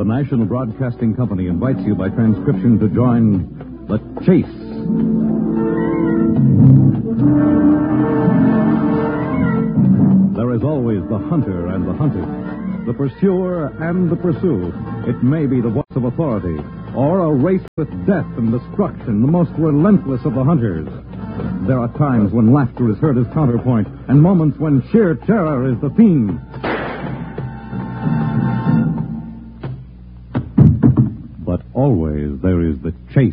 National Broadcasting Company invites you by transcription to join The Chase. There is always the hunter and the hunted, the pursuer and the pursued. It may be the voice of authority, or a race with death and destruction, the most relentless of the hunters. There are times when laughter is heard as counterpoint, and moments when sheer terror is the theme. But always there is the chase.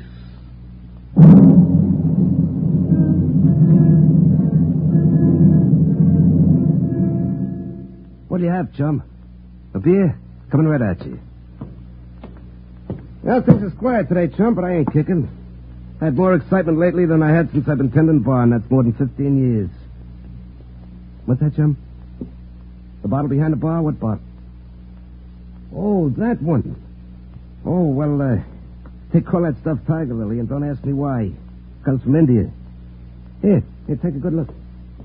What do you have, chum? A beer? Coming right at you. Well, things is quiet today, chum, but I ain't kicking. Had more excitement lately than I had since I've been tending bar, and that's more than 15 years. What's that, chum? The bottle behind the bar? What bottle? Oh, that one. Oh, well, they call that stuff Tiger Lily, and don't ask me why. Comes from India. Here, take a good look.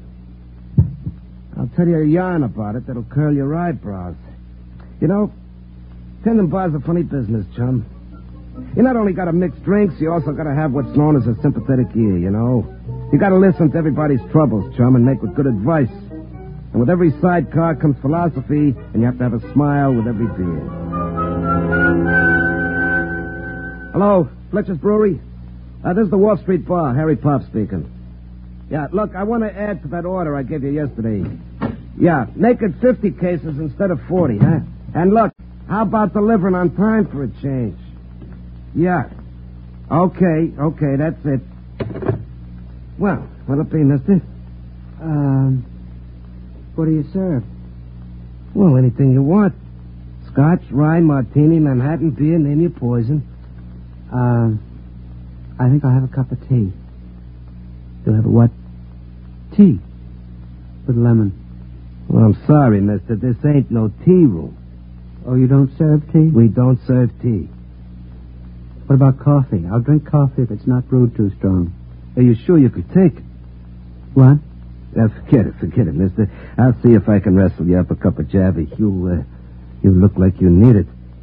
I'll tell you a yarn about it that'll curl your eyebrows. You know, tending bar's a funny business, chum. You not only gotta mix drinks, you also gotta have what's known as a sympathetic ear, you know? You gotta listen to everybody's troubles, chum, and make with good advice. And with every sidecar comes philosophy, and you have to have a smile with every beer. Hello, Fletcher's Brewery? This is the Wall Street Bar, Harry Pop speaking. Yeah, look, I want to add to that order I gave you yesterday. Yeah, make it 50 cases instead of 40, huh? And look, how about delivering on time for a change? Yeah. Okay, that's it. Well, what'll it be, mister? What do you serve? Well, anything you want. Scotch, rye, martini, Manhattan beer, name your poison. I think I'll have a cup of tea. You'll have a what? Tea. With lemon. Well, I'm sorry, mister. This ain't no tea room. Oh, you don't serve tea? We don't serve tea. What about coffee? I'll drink coffee if it's not brewed too strong. Are you sure you could take it? What? Forget it, mister. I'll see if I can wrestle you up a cup of Java. You look like you need it.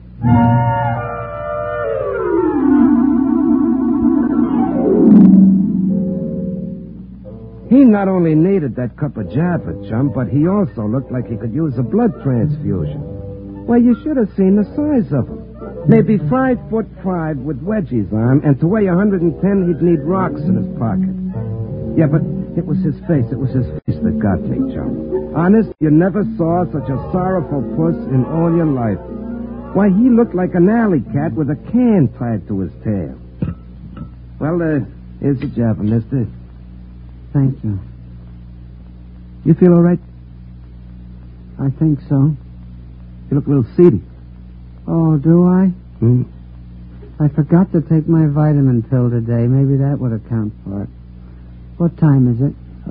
He not only needed that cup of Java, chum, but he also looked like he could use a blood transfusion. Why, you should have seen the size of him. Maybe 5'5" with wedgies on, and to weigh 110, he'd need rocks in his pocket. Yeah, but it was his face that got me, chum. Honest, you never saw such a sorrowful puss in all your life. Why, he looked like an alley cat with a can tied to his tail. Well, here's the Java, mister. Thank you. You feel all right? I think so. You look a little seedy. Oh, do I? Hmm? I forgot to take my vitamin pill today. Maybe that would account for it. What time is it?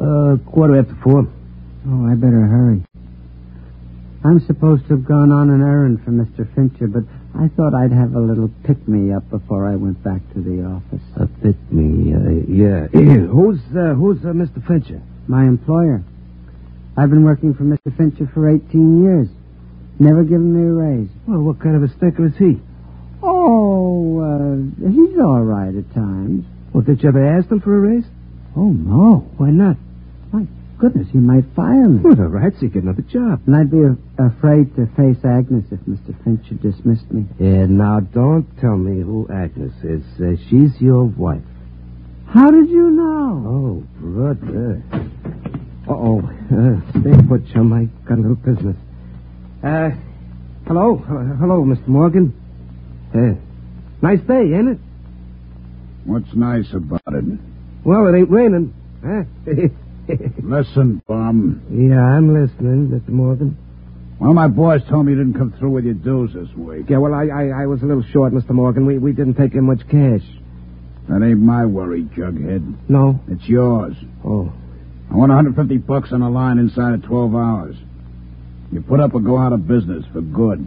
4:15. Oh, I better hurry. I'm supposed to have gone on an errand for Mr. Fincher, but I thought I'd have a little pick-me-up before I went back to the office. A pick-me, yeah. Who's Mr. Fincher? My employer. I've been working for Mr. Fincher for 18 years. Never given me a raise. Well, what kind of a stinker is he? Oh, he's all right at times. Well, did you ever ask him for a raise? Oh, no. Why not? My goodness, he might fire me. Well, all right, so you get another job. And I'd be afraid to face Agnes if Mr. Fincher dismissed me. Yeah, now, don't tell me who Agnes is. She's your wife. How did you know? Oh, brother. Uh-oh. Stay put, chum. I got a little business. Hello? Hello, Mr. Morgan. Nice day, ain't it? What's nice about it? Well, it ain't raining. Huh? Listen, Bum. Yeah, I'm listening, Mr. Morgan. Well, my boys told me you didn't come through with your dues this week. Yeah, well, I was a little short, Mr. Morgan. We didn't take in much cash. That ain't my worry, Jughead. No? It's yours. Oh. I want $150 on the line inside of 12 hours. You put up or go out of business for good.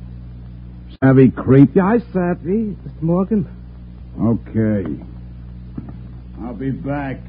Savvy, creep? Yeah, I savvy, Mr. Morgan. Okay. I'll be back.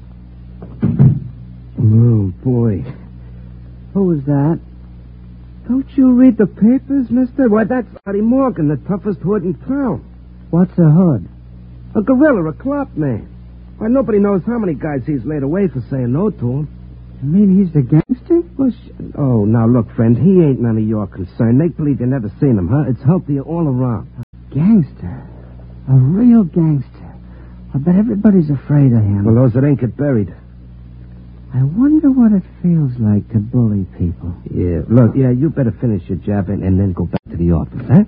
Oh, boy. Who was that? Don't you read the papers, mister? Why, that's Artie Morgan, the toughest hood in town. What's a hood? A gorilla, a club man. Why, nobody knows how many guys he's laid away for saying no to him. You mean he's the gangster? Well, oh, now look, friend, he ain't none of your concern. Make believe you never seen him, huh? It's healthier all around. Gangster? A real gangster? I bet everybody's afraid of him. Well, those that ain't get buried. I wonder what it feels like to bully people. Yeah, look, you better finish your job and then go back to the office, huh?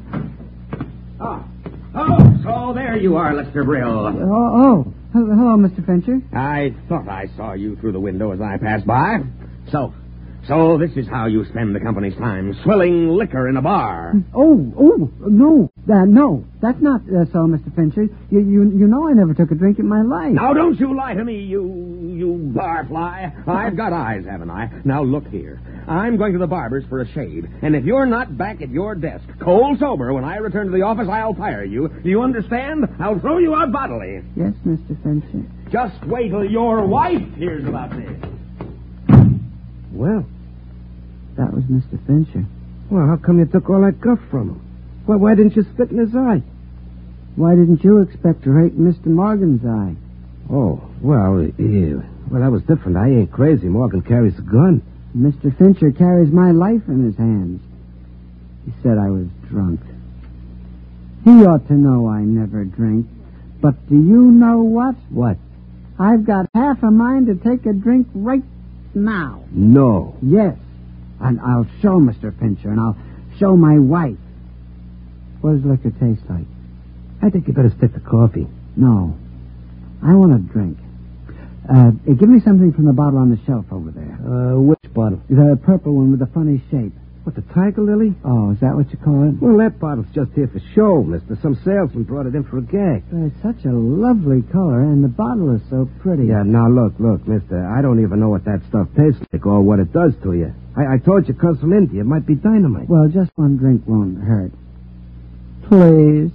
Oh, so there you are, Lester Brill. Hello, Mr. Fincher. I thought I saw you through the window as I passed by. So this is how you spend the company's time, swilling liquor in a bar. No, that's not so, Mr. Fincher. You know I never took a drink in my life. Now, don't you lie to me, you barfly. I've got eyes, haven't I? Now, look here. I'm going to the barber's for a shave, and if you're not back at your desk, cold sober, when I return to the office, I'll fire you. Do you understand? I'll throw you out bodily. Yes, Mr. Fincher. Just wait till your wife hears about this. Well, that was Mr. Fincher. Well, how come you took all that guff from him? Well, why didn't you spit in his eye? Why didn't you expect to rake Mr. Morgan's eye? Oh, well, well, that was different. I ain't crazy. Morgan carries a gun. Mr. Fincher carries my life in his hands. He said I was drunk. He ought to know I never drink. But do you know what? What? I've got half a mind to take a drink right now. No. Yes. And I'll show Mr. Fincher, and I'll show my wife. What does liquor taste like? I think you better stick to coffee. No. I want a drink. Give me something from the bottle on the shelf over there. Which bottle? The purple one with the funny shape. What, the Tiger Lily? Oh, is that what you call it? Well, that bottle's just here for show, mister. Some salesman brought it in for a gag. It's such a lovely color, and the bottle is so pretty. Yeah, now, look, mister. I don't even know what that stuff tastes like or what it does to you. I told you it comes from India. It might be dynamite. Well, just one drink won't hurt. Please.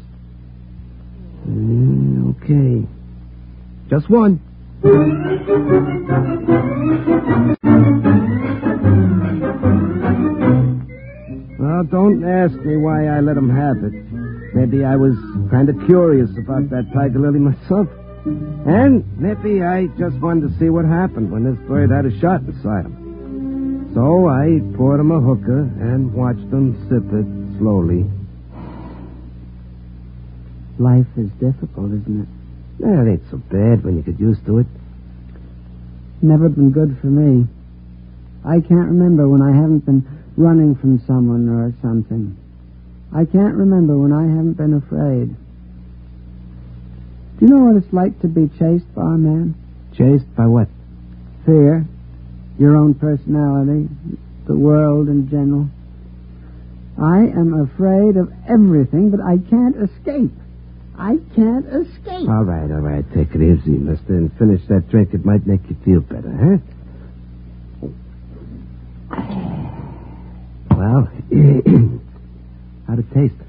Okay. Just one. Well, don't ask me why I let him have it. Maybe I was kind of curious about that Tiger Lily myself. And maybe I just wanted to see what happened when this bird had a shot inside him. So I poured him a hooker and watched him sip it slowly. Life is difficult, isn't it? Yeah, it ain't so bad when you get used to it. Never been good for me. I can't remember when I haven't been running from someone or something. I can't remember when I haven't been afraid. Do you know what it's like to be chased, barman? Chased by what? Fear. Your own personality. The world in general. I am afraid of everything, but I can't escape. I can't escape. All right. Take it easy, mister, and finish that drink. It might make you feel better, huh? Well, how'd it taste?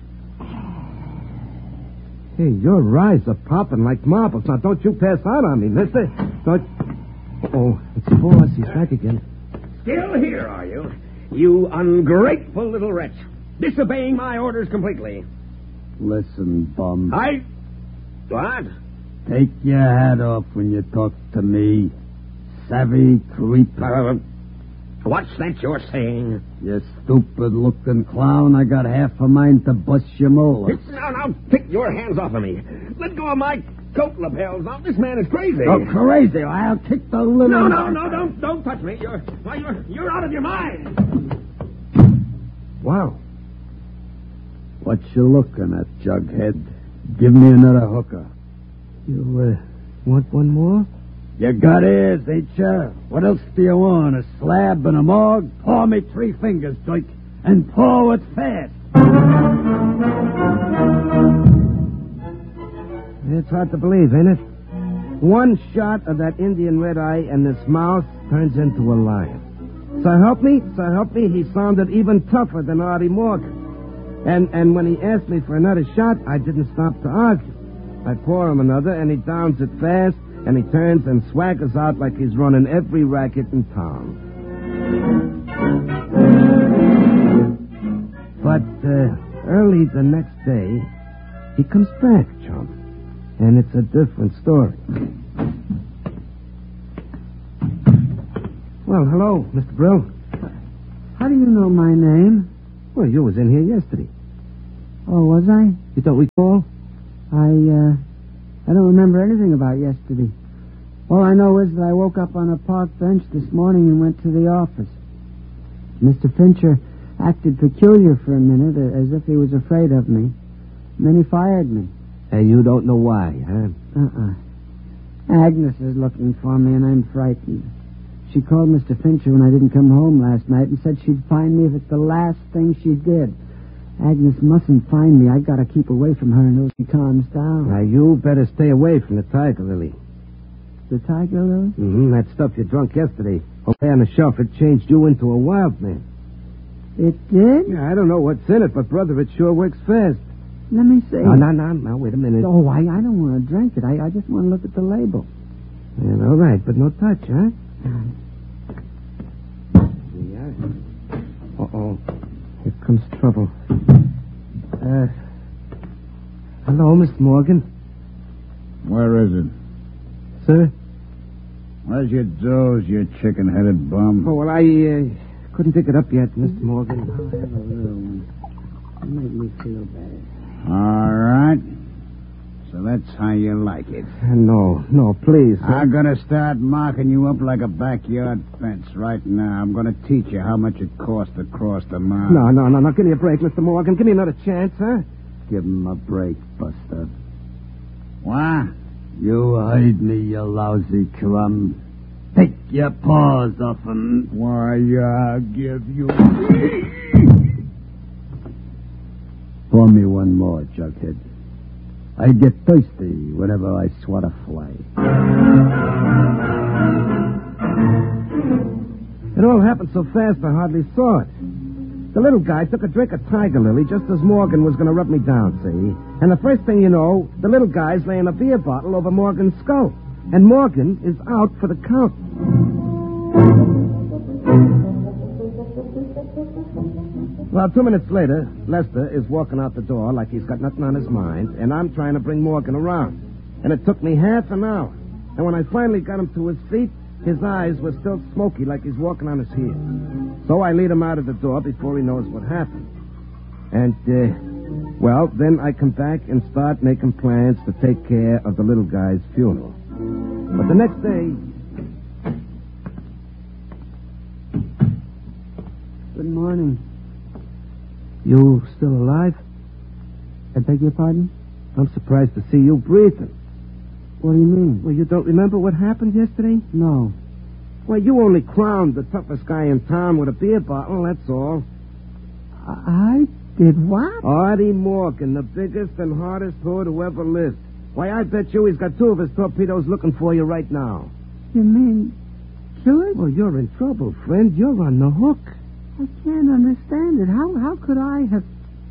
Hey, your eyes are popping like marbles. Now, don't you pass out on me, mister. Don't... Oh, it's the boss. He's back again. Still here, are you? You ungrateful little wretch. Disobeying my orders completely. Listen, bum. What? Take your hat off when you talk to me. Savvy creep. What's that you're saying? You stupid-looking clown. I got half a mind to bust your molar. Now, take your hands off of me. Let go of my coat lapels. Now, this man is crazy. Oh, crazy. I'll kick the little... No, don't touch me. You're out of your mind. Wow. What you looking at, Jughead? Give me another hooker. You, want one more? You got ears, ain't you? What else do you want? A slab and a morgue? Paw me 3 fingers, Doik, and paw it fast. It's hard to believe, ain't it? One shot of that Indian red eye and this mouth turns into a lion. So help me, he sounded even tougher than Artie Morgan. And when he asked me for another shot, I didn't stop to argue. I pour him another, and he downs it fast, and he turns and swaggers out like he's running every racket in town. early the next day, he comes back, chum. And it's a different story. Well, hello, Mr. Brill. How do you know my name? Well, you was in here yesterday. Oh, was I? You don't recall? I don't remember anything about yesterday. All I know is that I woke up on a park bench this morning and went to the office. Mr. Fincher acted peculiar for a minute, as if he was afraid of me. And then he fired me. And you don't know why, huh? Agnes is looking for me, and I'm frightened. She called Mr. Fincher when I didn't come home last night and said she'd find me if it's the last thing she did. Agnes mustn't find me. I gotta keep away from her until she calms down. Now, you better stay away from the Tiger Lily. The Tiger Lily? Mm-hmm. That stuff you drunk yesterday. Okay, on the shelf, it changed you into a wild man. It did? Yeah, I don't know what's in it, but, brother, it sure works fast. Let me see. No, wait a minute. Oh, I don't want to drink it. I just want to look at the label. Yeah, all right, but no touch, huh? Uh-oh. Here comes trouble. Hello, Mr. Morgan. Where is it? Sir? Where's your doze, you chicken-headed bum? Oh, well, I couldn't pick it up yet, Mr. Morgan. I'll have a little one. It'll make me feel better. All right. So that's how you like it. No, please, sir. I'm going to start marking you up like a backyard fence right now. I'm going to teach you how much it costs to cross the mountain. No. Give me a break, Mr. Morgan. Give me another chance, huh? Give him a break, Buster. What? You heard me, you lousy crumb. Take your paws off him. Why, I'll give you... Pour me one more, Jughead. I get thirsty whenever I swat a fly. It all happened so fast I hardly saw it. The little guy took a drink of Tiger Lily just as Morgan was going to rub me down, see? And the first thing you know, the little guy's laying a beer bottle over Morgan's skull. And Morgan is out for the count. Well, 2 minutes later, Lester is walking out the door like he's got nothing on his mind, and I'm trying to bring Morgan around. And it took me half an hour. And when I finally got him to his feet, his eyes were still smoky like he's walking on his heels. So I lead him out of the door before he knows what happened. And, then I come back and start making plans to take care of the little guy's funeral. But the next day... Good morning. You still alive? I beg your pardon? I'm surprised to see you breathing. What do you mean? Well, you don't remember what happened yesterday? No. Well, you only crowned the toughest guy in town with a beer bottle, that's all. I did what? Artie Morgan, the biggest and hardest hood who ever lived. Why, I bet you he's got 2 of his torpedoes looking for you right now. You mean killers? Well, you're in trouble, friend. You're on the hook. I can't understand it. How could I have...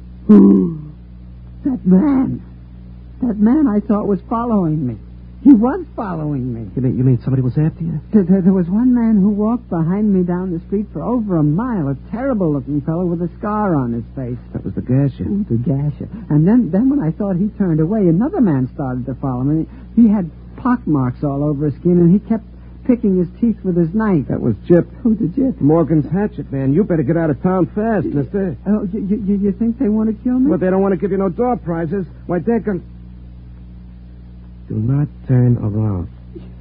That man I thought was following me. He was following me. You mean somebody was after you? There was one man who walked behind me down the street for over a mile, a terrible-looking fellow with a scar on his face. That was the Gasher. Ooh, the Gasher. And then when I thought he turned away, another man started to follow me. He had pock marks all over his skin, and he kept picking his teeth with his knife. That was Jip. Who's the Jip? Morgan's hatchet man. You better get out of town fast, mister. Oh, you think they want to kill me? Well, they don't want to give you no door prizes. Why, they're going... Do not turn around.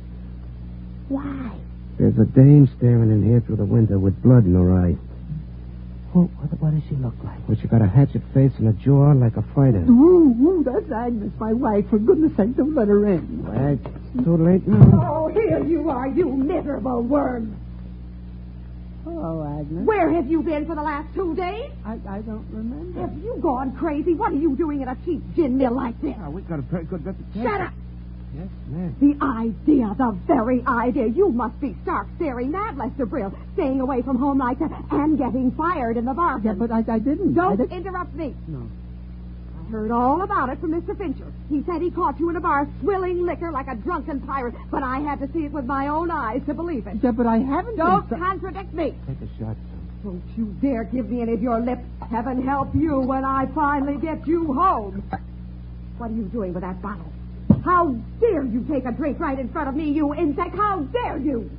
Why? There's a dame staring in here through the window with blood in her eye. What does she look like? Well, she got a hatchet face and a jaw like a fighter. Ooh, that's Agnes, my wife. For goodness sake, don't let her in. Well, it's too late now. Oh, here you are, you miserable worm. Hello, Agnes. Where have you been for the last 2 days? I don't remember. Have you gone crazy? What are you doing at a cheap gin mill like this? Oh, we've got a very good reputation. Shut up! Yes, ma'am. The very idea. You must be stark, staring mad, Lester Brill, staying away from home like that and getting fired in the bargain. Yeah, but I didn't. Don't interrupt me. No. I heard all about it from Mr. Fincher. He said he caught you in a bar swilling liquor like a drunken pirate, but I had to see it with my own eyes to believe it. Yeah, but I haven't Don't been... contradict me. Take a shot, son. Don't you dare give me any of your lip. Heaven help you when I finally get you home. What are you doing with that bottle? How dare you take a drink right in front of me, you insect? How dare you?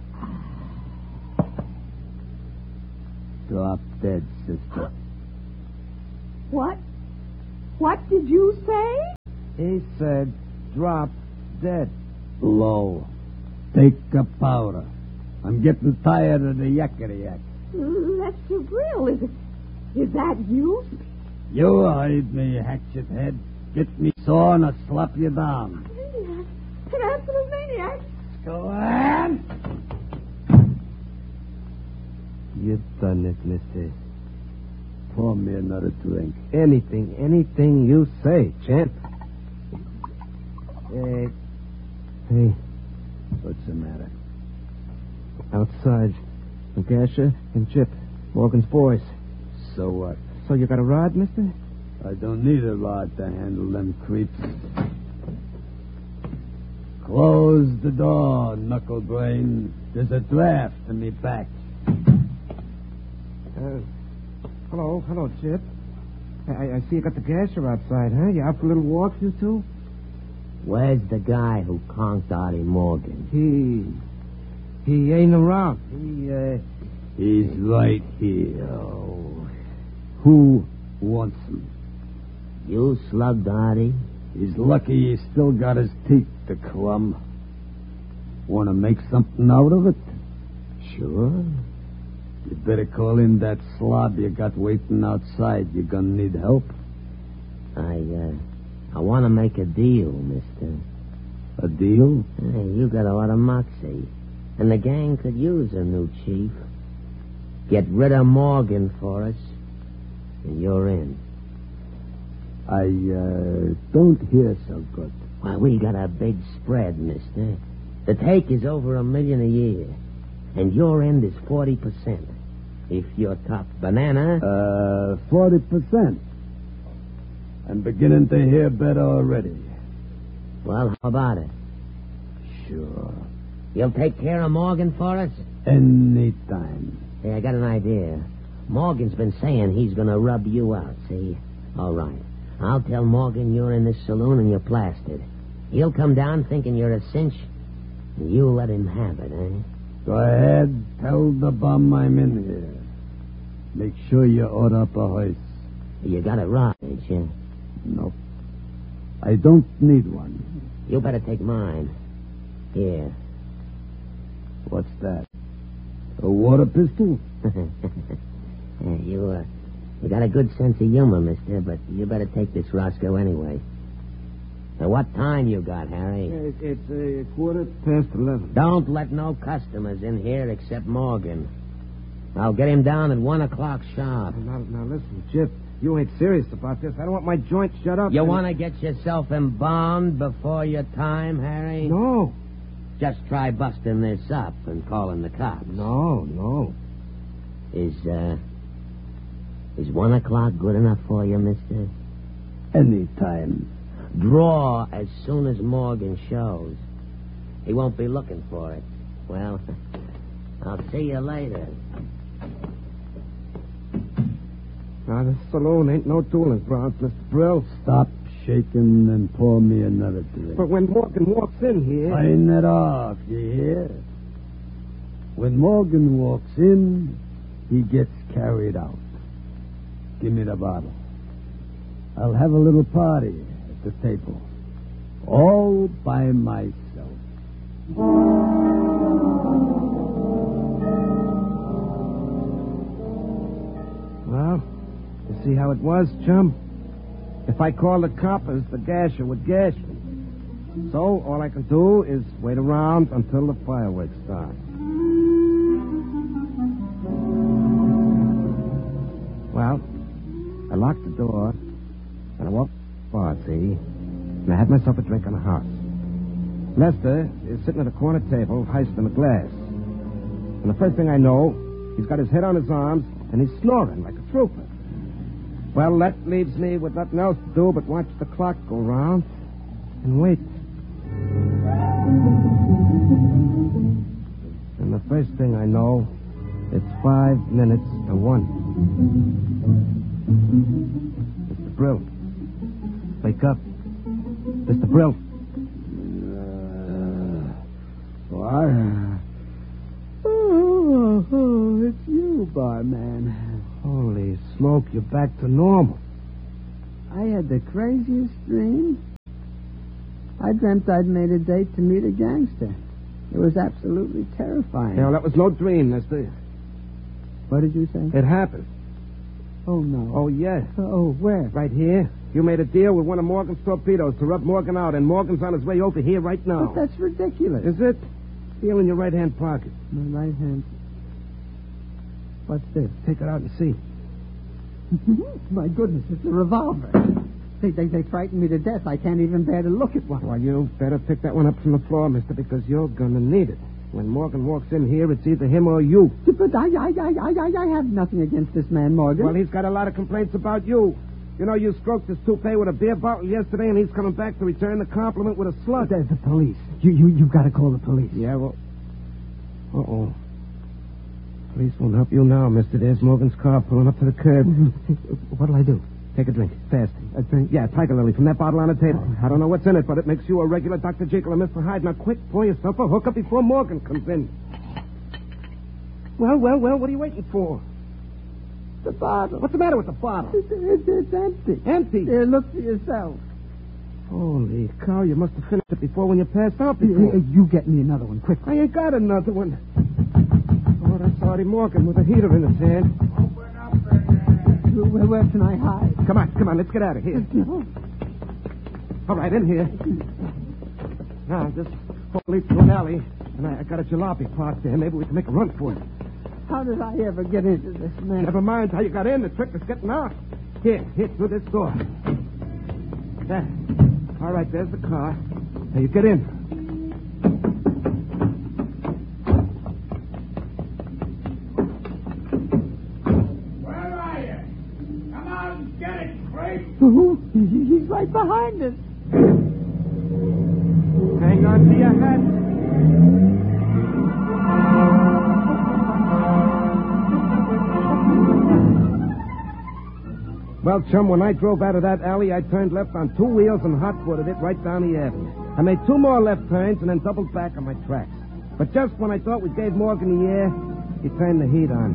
Drop dead, sister. What? What did you say? He said, drop dead. Low. Take a powder. I'm getting tired of the yakety-yak. Lester Brill, is that you? You hide me, hatchet head. Get me saw and I'll slap you down. Maniac. An absolute maniac. Go on. You've done it, mister. Pour me another drink. Anything you say, champ. Hey. What's the matter? Outside. Gasher and Chip. Morgan's boys. So what? So you got a rod, mister? I don't need a rod to handle them creeps. Close the door, knucklebrain. There's a draft in me back. Hello, Chip. I see you got the gasher outside, huh? You out for a little walk, you two? Where's the guy who conked Artie Morgan? He ain't around. He's right here. Oh. Who wants him? You slugged Artie? He's lucky he's still got his teeth to crumb. Want to make something out of it? Sure. You better call in that slob you got waiting outside. You're gonna need help. I want to make a deal, mister. A deal? Hey, you got a lot of moxie. And the gang could use a new chief. Get rid of Morgan for us, and you're in. I don't hear so good. Why, we got a big spread, mister. The take is over $1 million a year, and your end is 40%. If you're top banana... 40%. I'm beginning to hear better already. Well, how about it? Sure. You'll take care of Morgan for us? Anytime. Hey, I got an idea. Morgan's been saying he's going to rub you out, see? All right. I'll tell Morgan you're in this saloon and you're plastered. He'll come down thinking you're a cinch, and you let him have it, eh? Go ahead. Tell the bum I'm in here. Make sure you order up a hoist. You got a rod, ain't you? Nope. I don't need one. You better take mine. Here. What's that? A water pistol? You got a good sense of humor, mister, but you better take this Roscoe anyway. Now, what time you got, Harry? It's 11:15. Don't let no customers in here except Morgan. I'll get him down at 1 o'clock sharp. Now listen, Chip. You ain't serious about this. I don't want my joint shut up. You want to get yourself embalmed before your time, Harry? No. Just try busting this up and calling the cops. No. Is 1 o'clock good enough for you, mister? Anytime. Draw as soon as Morgan shows. He won't be looking for it. Well, I'll see you later. Now, this saloon ain't no tooling grounds, Mr. Brill. Stop shaking and pour me another drink. But when Morgan walks in here... Line it off, you hear? When Morgan walks in, he gets carried out. Give me the bottle. I'll have a little party at the table. All by myself. Well, you see how it was, chum? If I called the coppers, the gasher would gash me. So all I can do is wait around until the fireworks start. Well, I locked the door, and I walked to the bar, see? And I had myself a drink on the house. Lester is sitting at a corner table, hoisting a glass. And the first thing I know, he's got his head on his arms, and he's snoring like a trooper. Well, that leaves me with nothing else to do but watch the clock go round and wait. And the first thing I know, It's 5 minutes to 1. Mr. Brill. Wake up. Mr. Brill. What? Oh, it's you, barman. Holy smoke, you're back to normal. I had the craziest dream. I dreamt I'd made a date to meet a gangster. It was absolutely terrifying. Now, that was no dream, mister. What did you say? It happened. Oh, no. Oh, yes. Oh, where? Right here. You made a deal with one of Morgan's torpedoes to rub Morgan out, and Morgan's on his way over here right now. But that's ridiculous. Is it? Feel in your right-hand pocket. My right hand. What's this? Take it out and see. My goodness, it's a revolver. They frightened me to death. I can't even bear to look at one. Well, you better pick that one up from the floor, mister, because you're going to need it. When Morgan walks in here, it's either him or you. But I have nothing against this man, Morgan. Well, he's got a lot of complaints about you. You know, you stroked his toupee with a beer bottle yesterday, and he's coming back to return the compliment with a slug. There's the police. You've got to call the police. Yeah, well... Uh-oh. Police won't help you now, mister. There's Morgan's car pulling up to the curb. What'll I do? Take a drink. Fast. A drink? Yeah, Tiger Lily from that bottle on the table. I don't know what's in it, but it makes you a regular Dr. Jekyll and Mr. Hyde. Now, quick, pour yourself a hookup before Morgan comes in. Well, what are you waiting for? The bottle. What's the matter with the bottle? It's empty. Empty? Here, look for yourself. Holy cow, you must have finished it before when you passed out before. You get me another one, quick. I ain't got another one. Oh, that's Artie Morgan with a heater in his hand. Open up again. Where can I hide? Come on, let's get out of here. All right, in here. Now, this hole leads to an alley, and I got a jalopy parked there. Maybe we can make a run for it. How did I ever get into this mess? Never mind how you got in. The trick is getting out. Here, through this door. There. All right, there's the car. Now you get in. Where are you? Come out and get it, Craig. He's right behind us. Hang on to your hat. Well, chum, when I drove out of that alley, I turned left on 2 wheels and hot-footed it right down the avenue. I made 2 more left turns and then doubled back on my tracks. But just when I thought we gave Morgan the air, he turned the heat on.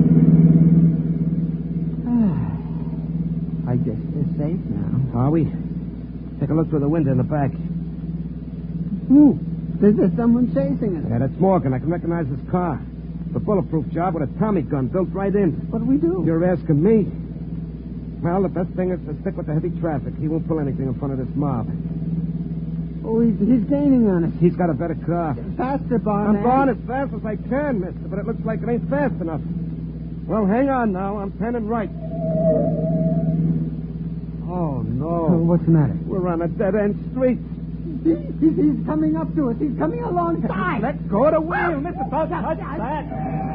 I guess we're safe now. Are we? Take a look through the window in the back. Ooh, there's someone chasing us. Yeah, that's Morgan. I can recognize his car. It's a bulletproof job with a Tommy gun built right in. What do we do? You're asking me. Well, the best thing is to stick with the heavy traffic. He won't pull anything in front of this mob. Oh, he's gaining on us. He's got a better car. Faster, barman. I'm going as fast as I can, mister, but it looks like it ain't fast enough. Well, hang on now. I'm turning right. Oh, no. What's the matter? We're on a dead-end street. He's coming up to us. He's coming alongside. Let go of the wheel, mister. Don't touch that.